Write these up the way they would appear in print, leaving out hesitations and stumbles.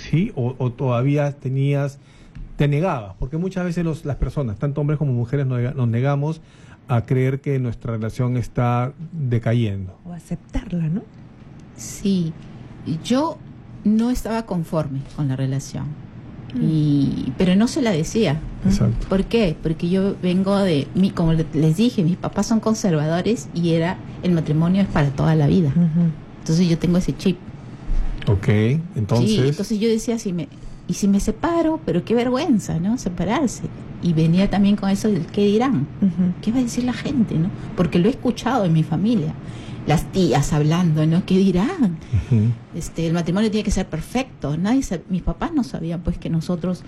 ¿sí? O todavía te negabas, porque muchas veces las personas, tanto hombres como mujeres, nos negamos a creer que nuestra relación está decayendo. O aceptarla, ¿no? Sí, yo no estaba conforme con la relación, pero no se la decía. Exacto. ¿Por qué? Porque yo vengo como les dije, mis papás son conservadores y el matrimonio es para toda la vida. Entonces yo tengo ese chip. Ok, entonces... Sí, entonces yo decía, ¿y si me separo? Pero qué vergüenza, ¿no? Separarse. Y venía también con eso del qué dirán, qué va a decir la gente, ¿no? Porque lo he escuchado en mi familia. Las tías hablando, ¿no? ¿Qué dirán? El matrimonio tiene que ser perfecto. Mis papás no sabían, pues, que nosotros,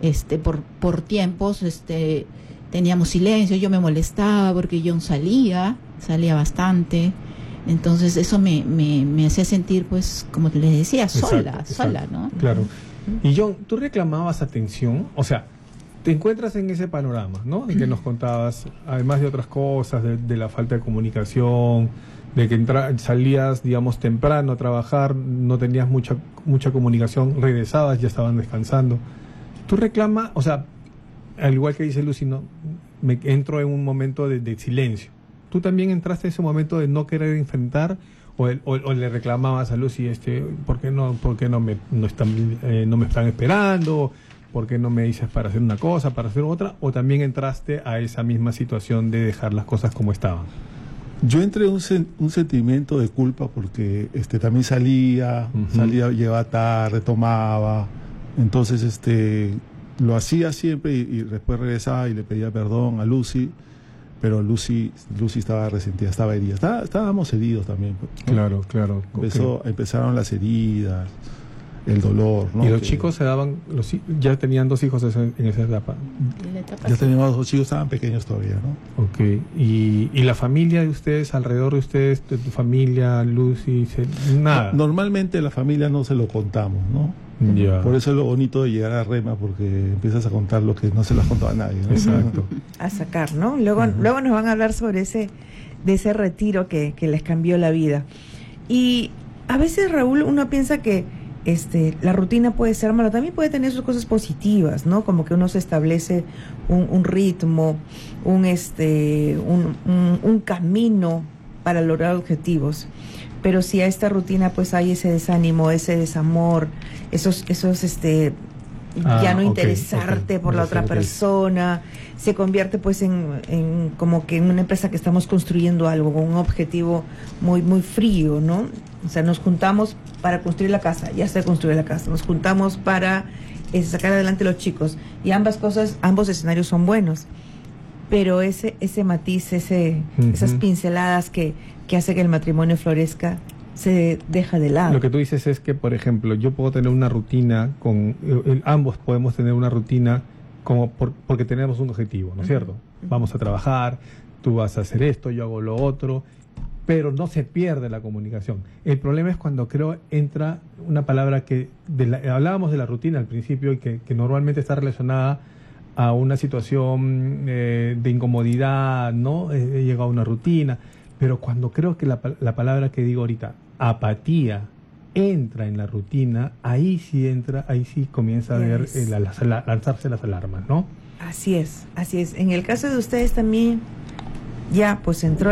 por tiempos, teníamos silencio. Yo me molestaba porque yo salía bastante. Entonces eso me hacía sentir, pues, como les decía, sola, ¿no? Claro. Y John, ¿tú reclamabas atención? O sea, te encuentras en ese panorama, ¿no? En que nos contabas, además de otras cosas, de la falta de comunicación, de que salías, digamos, temprano a trabajar, no tenías mucha comunicación, regresabas, ya estaban descansando. ¿Tú reclamas, o sea, al igual que dice Lucy, ¿no? Me entro en un momento de silencio? ¿Tú también entraste en ese momento de no querer enfrentar o le reclamabas a Lucy, ¿por qué no me están esperando? ¿Por qué no me dices para hacer una cosa, para hacer otra? ¿O también entraste a esa misma situación de dejar las cosas como estaban? Yo entré en un sentimiento de culpa porque también salía, llegaba tarde, tomaba, entonces lo hacía siempre y después regresaba y le pedía perdón a Lucy, pero Lucy estaba resentida, estaba herida, estábamos heridos también, ¿no? Claro. Empezaron las heridas, el dolor, ¿no? ¿Y los chicos ya tenían 2 hijos en esa etapa? Ya teníamos 2 chicos, estaban pequeños todavía, ¿no? Ok. ¿Y la familia de ustedes, alrededor de ustedes, de tu familia, Lucy, nada? Normalmente la familia no se lo contamos, ¿no? Ya. Por eso es lo bonito de llegar a Rema, porque empiezas a contar lo que no se lo has contado a nadie, ¿no? Exacto. A sacar, ¿no? Luego nos van a hablar sobre ese retiro que les cambió la vida. Y a veces, Raúl, uno piensa que la rutina puede ser mala, también puede tener sus cosas positivas, ¿no? Como que uno se establece un ritmo, un camino para lograr objetivos. Pero si a esta rutina pues hay ese desánimo, ese desamor, esos ya no interesarte por la otra persona, se convierte pues en como que en una empresa que estamos construyendo algo con un objetivo muy muy frío, ¿no? O sea, nos juntamos para construir la casa, ya se construye la casa, nos juntamos para sacar adelante los chicos, y ambos escenarios son buenos, pero ese matiz, esas pinceladas que hace que el matrimonio florezca, se deja de lado. Lo que tú dices es que, por ejemplo, yo puedo tener una rutina ambos podemos tener una rutina porque tenemos un objetivo, ¿no es cierto? Vamos a trabajar, tú vas a hacer esto, yo hago lo otro, pero no se pierde la comunicación. El problema es cuando entra una palabra que hablábamos de la rutina al principio y que normalmente está relacionada a una situación de incomodidad, ¿no? He llegado a una rutina, pero cuando creo que la palabra que digo ahorita, apatía, entra en la rutina, ahí sí comienza a ver lanzarse las alarmas, ¿no? Así es. En el caso de ustedes también, ya pues entró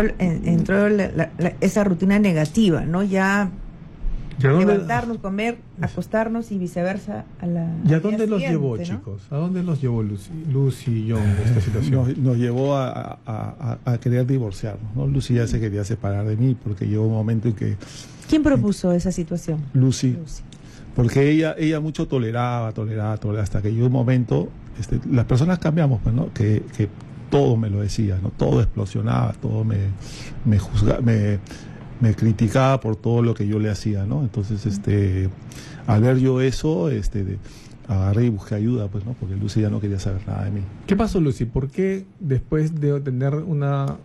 esa rutina negativa, ¿no? Ya levantarnos, comer, acostarnos y viceversa ¿Y a dónde los llevó, chicos? ¿A dónde los llevó Lucy y John esta situación? Nos llevó a querer divorciarnos, ¿no? Lucy ya se quería separar de mí porque llegó un momento en que... ¿Quién propuso esa situación? Lucy. Porque ella mucho toleraba hasta que llegó un momento, las personas cambiamos, pues, ¿no? Que todo me lo decía, ¿no? Todo explosionaba, todo me juzgaba, me criticaba por todo lo que yo le hacía, ¿no? Entonces, al ver yo eso, agarré y busqué ayuda, pues, ¿no? Porque Lucy ya no quería saber nada de mí. ¿Qué pasó, Lucy? ¿Por qué después de tener un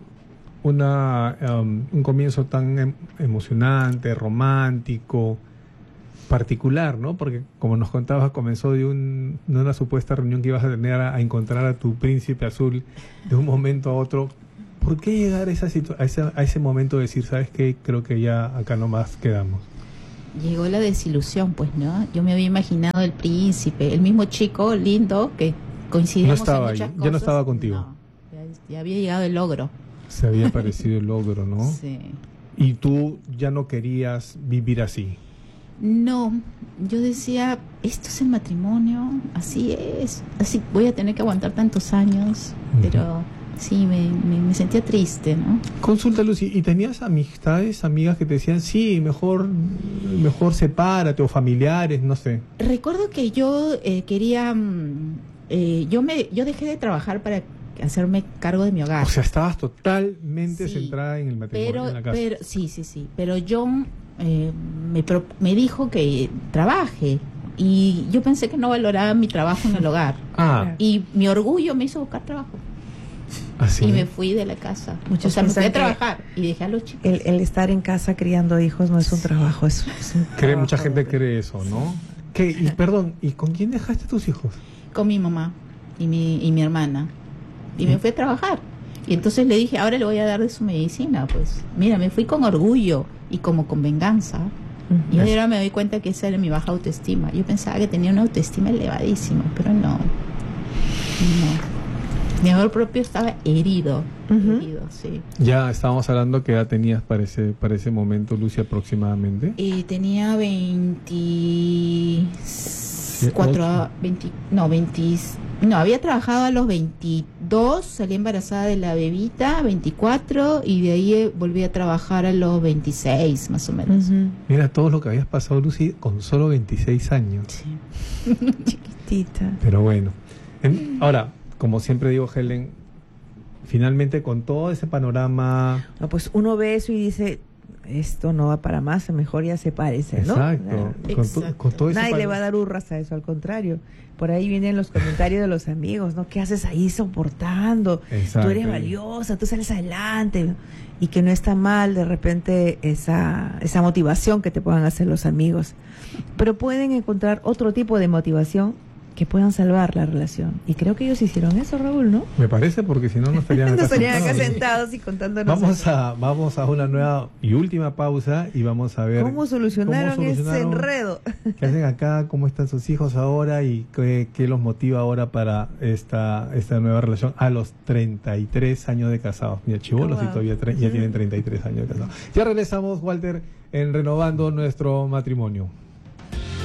comienzo tan emocionante, romántico, particular, ¿no? Porque, como nos contabas, comenzó de una supuesta reunión que ibas a tener a encontrar a tu príncipe azul de un momento a otro? ¿Por qué llegar a ese momento de decir, ¿sabes qué? Creo que ya acá nomás quedamos? llegó la desilusión, pues, ¿no? Yo me había imaginado el príncipe, el mismo chico lindo que coincidimos No estaba en muchas ahí, cosas. ya no estaba contigo. No, ya había llegado el logro. Se había parecido el logro, ¿no? Sí. Y tú ya no querías vivir así. No, yo decía, esto es el matrimonio, así es, así voy a tener que aguantar tantos años, pero sí, me sentía triste, ¿no? Consulta, Lucy, ¿y tenías amistades, amigas que te decían, sí, mejor sepárate, o familiares, no sé? Recuerdo que yo quería, yo dejé de trabajar para hacerme cargo de mi hogar. O sea, estabas totalmente Sí, centrada en el matrimonio, en la casa. pero sí, pero John me dijo que trabaje y yo pensé que no valoraba mi trabajo en el hogar. Ah, Y mi orgullo me hizo buscar trabajo. así. Y me fui de la casa. Muchos O sea, me fui piensan a trabajar y dejé a los chicos. El estar en casa criando hijos no es un trabajo, es un Mucha trabajo gente doble. cree eso, ¿no? ¿Qué? Y perdón, ¿y con quién dejaste a tus hijos? Con mi mamá y mi hermana. Y me fui a trabajar. Y entonces le dije, ahora le voy a dar de su medicina. Pues mira, me fui con orgullo y como con venganza. Y ahora me doy cuenta que esa era mi baja autoestima. Yo pensaba que tenía una autoestima elevadísima, pero no. Mi amor propio estaba herido. Herido, sí. Ya estábamos hablando que edad tenías para ese momento, Lucy, aproximadamente. Y tenía 20, había trabajado a los 22, salí embarazada de la bebita, 24, y de ahí volví a trabajar a los 26, más o menos. Mira todo lo que habías pasado, Lucy, con solo 26 años. Sí. Chiquitita. Pero bueno. Ahora, como siempre digo, Helen, finalmente con todo ese panorama... No, pues uno ve eso y dice, esto no va para más, mejor ya sepárese, ¿no? Exacto. Exacto. Con todo ese Nadie le va a dar hurras a eso, al contrario. Por ahí vienen los comentarios de los amigos, ¿no? ¿Qué haces ahí soportando? Exacto. Tú eres valiosa, tú sales adelante, ¿no? Y que no está mal de repente esa motivación que te puedan hacer los amigos. Pero pueden encontrar otro tipo de motivación que puedan salvar la relación. Y creo que ellos hicieron eso, Raúl, ¿no? Me parece, porque si no, no estarían acá No estarían acá sentados. sentados y contándonos Vamos a una nueva y última pausa y vamos a ver cómo solucionaron ese enredo. qué hacen acá, cómo están sus hijos ahora y qué los motiva ahora para esta nueva relación a los 33 años de casados. Mira, chibolos y todavía ya tienen 33 años de casados. Ya regresamos, Walter, en Renovando Nuestro Matrimonio.